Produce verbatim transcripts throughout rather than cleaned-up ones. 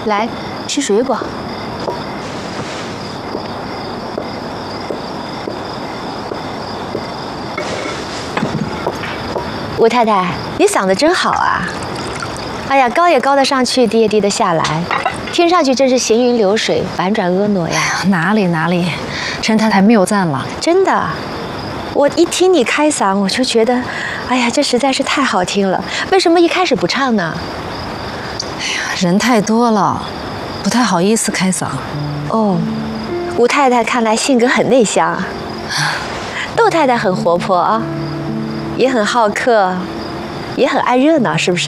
来吃水果。吴太太，你嗓子真好啊！哎呀，高也高得上去，低也低得下来，听上去真是行云流水，婉转婀娜呀。 哪里哪里，陈太太谬赞了。 真的，我一听你开嗓，我就觉得，哎呀，这实在是太好听了。为什么一开始不唱呢？ 哎呀，人太多了，不太好意思开嗓。 哦，吴太太看来性格很内向，窦太太很活泼啊，也很好客，也很爱热闹，是不是？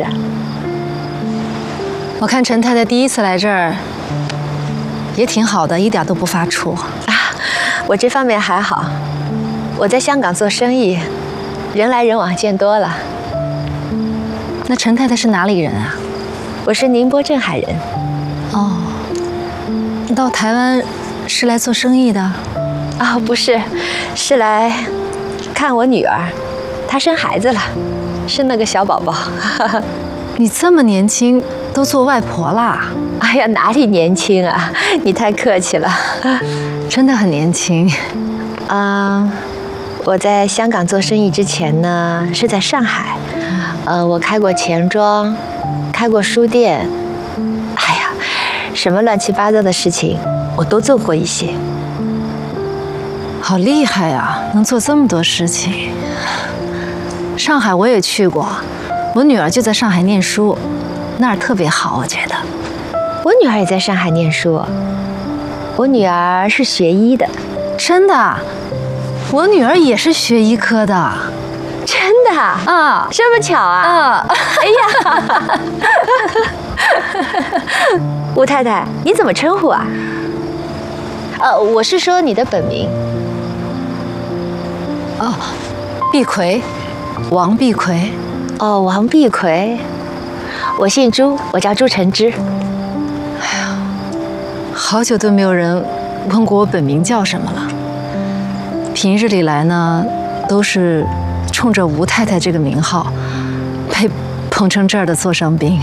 我看陈太太第一次来这儿，也挺好的，一点都不发怵啊。我这方面还好，我在香港做生意，人来人往见多了。 那陈太太是哪里人啊？ 我是宁波镇海人。 哦，到台湾是来做生意的？ 啊、哦，不是，是来看我女儿，她生孩子了，生了个小宝宝。 你这么年轻都做外婆啦？ 哎呀，哪里年轻啊！你太客气了， 真的很年轻。 啊、呃，我在香港做生意之前呢，是在上海。呃，我开过钱庄，开过书店。哎呀，什么乱七八糟的事情我都做过一些。 好厉害呀，能做这么多事情。上海我也去过。我女儿就在上海念书，那儿特别好，我觉得。 我女儿也在上海念书，我女儿是学医的。 真的？我女儿也是学医科的。 真的啊？ 这么巧啊？ 啊！ 哎呀，吴太太，你怎么称呼啊？呃，我是说你的本名。 哦，碧葵，王碧葵。 哦，王碧葵，我姓朱，我叫朱晨之。 哎呀，好久都没有人问过我本名叫什么了。平日里来呢，都是冲着吴太太这个名号，被捧成这儿的座上宾。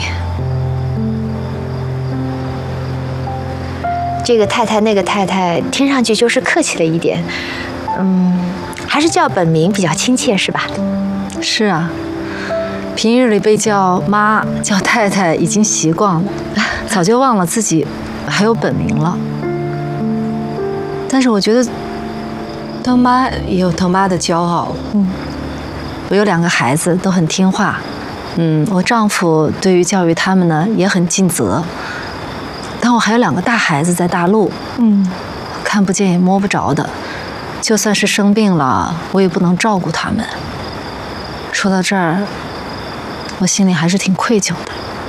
这个太太那个太太，听上去就是客气了一点。嗯，还是叫本名比较亲切，是吧？ 是啊。平日里被叫妈、叫太太已经习惯了，早就忘了自己还有本名了。但是我觉得当妈也有当妈的骄傲。嗯，我有两个孩子都很听话，嗯，我丈夫对于教育他们呢也很尽责。但我还有两个大孩子在大陆，嗯，看不见也摸不着的，就算是生病了，我也不能照顾他们。说到这儿，我心里还是挺愧疚的。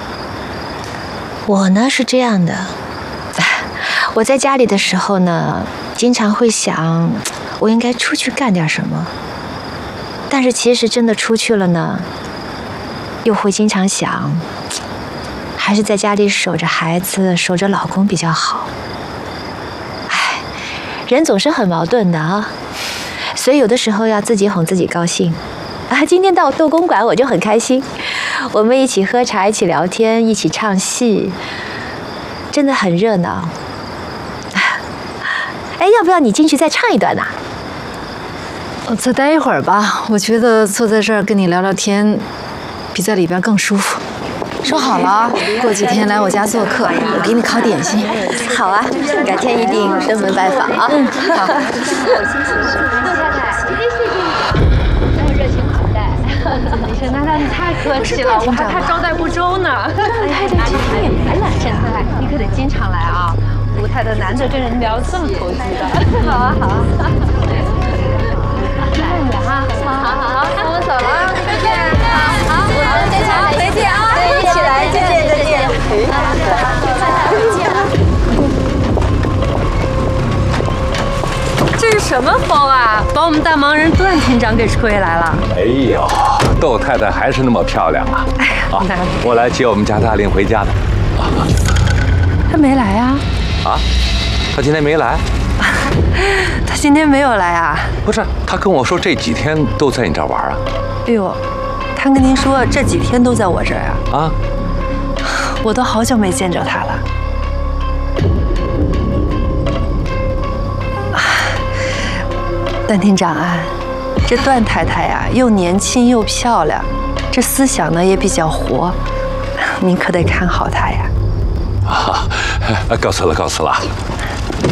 我呢是这样的，我在家里的时候呢，经常会想，我应该出去干点什么。但是其实真的出去了呢，又会经常想，还是在家里守着孩子、守着老公比较好。唉，人总是很矛盾的啊，所以有的时候要自己哄自己高兴。啊，今天到窦公馆我就很开心，我们一起喝茶，一起聊天，一起唱戏，真的很热闹。哎，要不要你进去再唱一段呢？ 我再待一会儿吧，我觉得坐在这儿跟你聊聊天，比在里边更舒服。说好了，过几天来我家做客，我给你烤点心。 好啊，改天一定登门拜访啊。 嗯，好。 陈太太，你太客气了，我还怕招待不周呢。太太今天也来了，陈太太，你可得经常来啊！吴太太难得跟人聊这么投机的。好啊，好啊。慢点哈，好好好，那我们走了，再见。好，好，我们再见，再见啊！对，一起来，再见，再见。再见。这是什么风啊？把我们大忙人段厅长给吹来了。 哎呦，窦太太还是那么漂亮啊！哎呀，啊，我来接我们家大令回家的。啊， 他没来啊？ 啊，他今天没来？ 他今天没有来啊？ 不是，他跟我说这几天都在你这儿玩啊。 哎呦，他跟您说这几天都在我这儿啊？ 啊， 我都好久没见着他了。 段厅长啊，这段太太呀、啊，又年轻又漂亮，这思想呢也比较活，您可得看好她呀。 啊，告诉了，告诉了。